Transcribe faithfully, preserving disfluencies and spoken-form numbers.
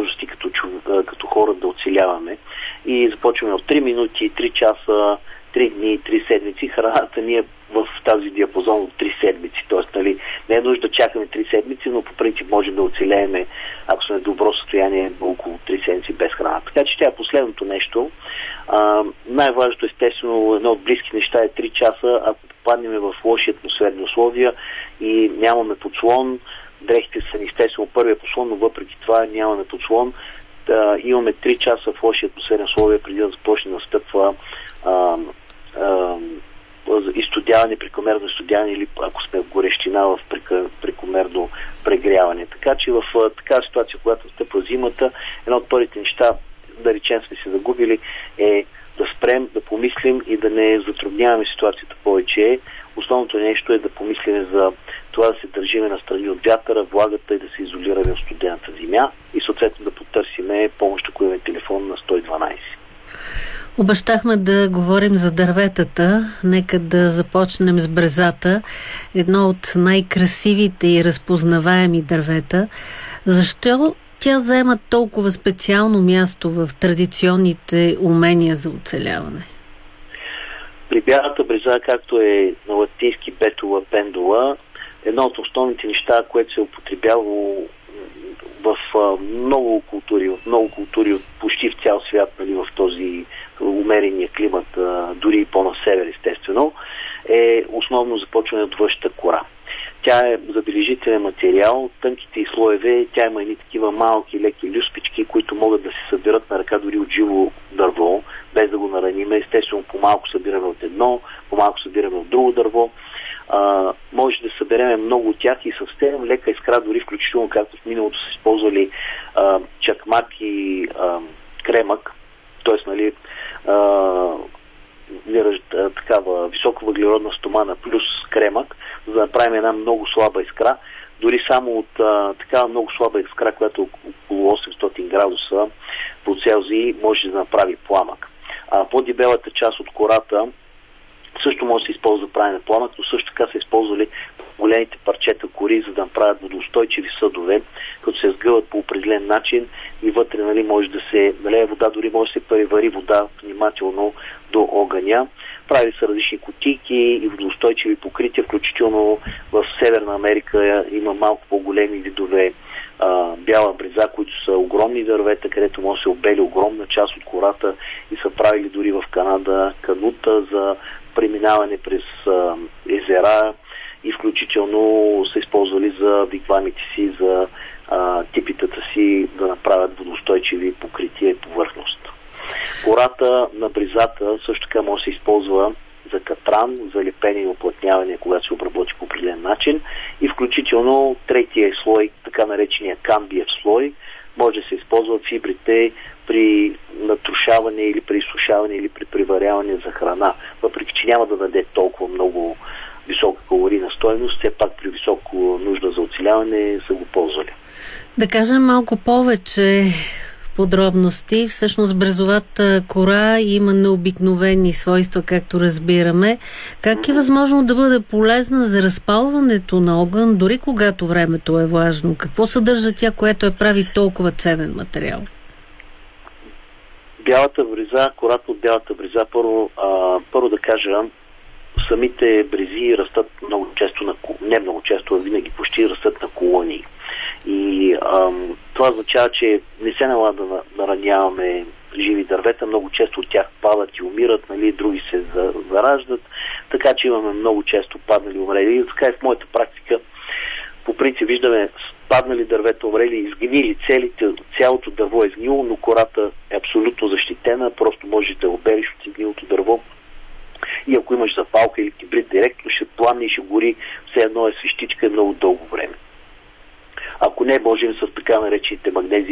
възможности като, като хора да оцеляваме. И започваме от три минути, три часа, три дни, три седмици. Храната ни е в тази диапазон от три седмици. Тоест, нали, не е нужда да чакаме три седмици, но по принцип можем да оцелееме, ако сме в добро състояние, около три седмици без храна. Така че тя е последното нещо. А, най-важното, естествено, едно от близки неща е три часа, ако попаднем в лоши атмосферни условия и нямаме подслон, дрехите са ни естествено първия подслон, но въпреки това нямаме подслон. Да, имаме три часа в лоши атмосферни условия преди да започне да настъпва а, а, изстудяване, прекомерно изстудяване или ако сме в горещина, в прекомерно прегряване. Така че в такава ситуация, когато настъпва зимата, едно от първите неща, да речем сме се загубили, е да спрем, да помислим и да не затрудняваме ситуацията повече. Основното нещо е да помислим за това да се държиме настрани от вятъра, влагата и да се изолираме от студената земя и съответно да потърсиме помощ, ако имаме телефон на сто и дванайсет. Обещахме да говорим за дърветата. Нека да започнем с брезата. Едно от най-красивите и разпознаваеми дървета. Защо тя заема толкова специално място в традиционните умения за оцеляване? При бялата бреза, както е на латински бетула пендула, едно от основните неща, което се е употребяло в много култури, от много култури, от почти в цял свят, нали, в този умерения климат, дори и по-на север, естествено, е основно започване от външната кора. Тя е забележителен материал, тънките и слоеве, тя има едни такива малки, леки люспички, които могат да се събират на ръка дори от живо дърво, без да го нараниме. Естествено, по-малко събираме от едно, по-малко събираме от друго дърво. А, може да съберем много от тях и съвсем лека искра, дори включително както в миналото са използвали а, чакмак и а, кремък, т.е. нали, а, такава висока въглеродна стомана плюс кремък, за да направим една много слаба искра. Дори само от а, такава много слаба искра, която е около осемстотин градуса по Целзий, може да направи пламък. А по-дебелата част от кората също може да се използва за правене на пламък, но също така са използвали големите парчета кори, за да направят водоустойчиви съдове, като се сгъват по определен начин и вътре, нали, може да се налее вода, дори може да се превари вода внимателно до огъня. Прави са различни кутийки и водоустойчиви покрития, включително в Северна Америка има малко по-големи видове а, бяла бреза, които са огромни дървета, където може да се обели огромна част от кората и са правили дори в Канада канута за преминаване през а, езера и включително са използвали за вигвамите си, за а, типитата си да направят водоустойчиви покрития и повърхност. Кората на брезата също така може да се използва за катран, за лепение и оплътняване, когато се обработи по определен начин и включително третия слой, така наречения камбиев слой, може да се използват фибрите при натрушаване или при изсушаване или при приваряване за храна. Въпреки че няма да даде толкова много висока калорийна стойност, все пак при високо нужда за оцеляване са го ползвали. Да кажем малко повече подробности. Всъщност брезовата кора има необикновени свойства, както разбираме. Как е възможно да бъде полезна за разпалването на огън, дори когато времето е влажно? Какво съдържа тя, което я прави толкова ценен материал? Бялата бреза, кората от бялата бреза, първо, а, първо да кажа, самите брези растат много често, на, не много често, а винаги почти растат на колонии. И ам, това означава, че не се налага да нараняваме живи дървета, много често от тях падат и умират, нали, други се зараждат, така че имаме много често паднали умрели. И така и в моята практика, по принцип виждаме паднали дървета, умрели, изгнили целите, цялото дърво е изгнило, но кората е абсолютно защитена, просто можеш да обериш от изгнилото дърво и ако имаш запалка или кибрид, директно ще пламне и ще гори, все едно е свещичка и много дълго време. Ако не, можем с така наречените магнези